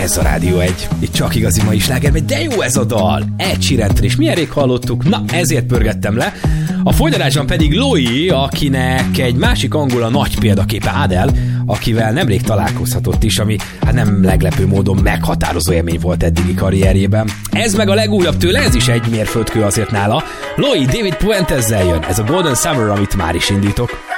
Ez a Rádió 1. Itt csak igazi mai sláger, de jó ez a dal. Ed Sheerantől, és milyen rég hallottuk, na ezért pörgettem le. A folytatásban pedig Louis, akinek egy másik angol a nagy példaképe Adele, akivel nemrég találkozhatott is, ami hát nem leglepő módon meghatározó élmény volt eddigi karrierjében. Ez meg a legújabb tőle, ez is egy mérföldkő azért nála. Louis David Puentezzel jön, ez a Golden Summer, amit már is indítok.